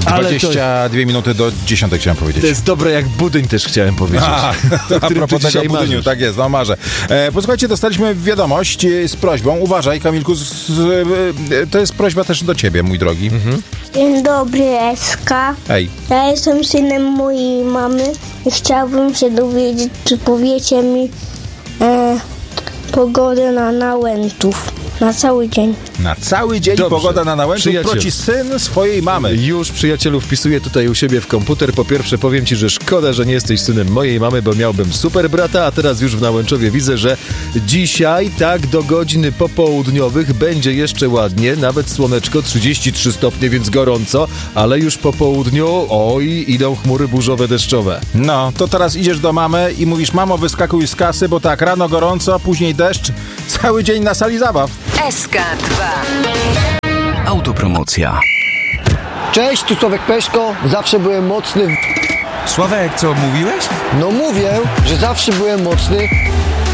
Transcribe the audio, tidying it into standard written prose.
22 minuty do 10 chciałem powiedzieć. To jest dobre jak budyń też chciałem powiedzieć. A propos tego budyniu, tak jest, no marzę. Posłuchajcie, dostaliśmy wiadomość z prośbą. Uważaj, Kamilku, to jest prośba też do ciebie, mój drogi. Dzień dobry, Eska. Hej. Ja jestem synem mojej mamy i chciałbym się dowiedzieć, czy powiecie mi pogodę na Nałęczów. Na cały dzień. Na cały dzień Dobrze. Pogoda na Nałęczów proci syn swojej mamy. Już, przyjacielu, wpisuję tutaj u siebie w komputer. Po pierwsze powiem ci, że szkoda, że nie jesteś synem mojej mamy, bo miałbym super brata, a teraz już w Nałęczowie widzę, że dzisiaj tak do godziny popołudniowych będzie jeszcze ładnie, nawet słoneczko, 33 stopnie, więc gorąco, ale już po południu, idą chmury burzowe, deszczowe. No, to teraz idziesz do mamy i mówisz: mamo, wyskakuj z kasy, bo tak, rano gorąco, później deszcz, cały dzień na sali zabaw. SK2. Autopromocja. Cześć, tu Sławek Peszko. Zawsze byłem mocny. Sławek, co mówiłeś? No mówię, że zawsze byłem mocny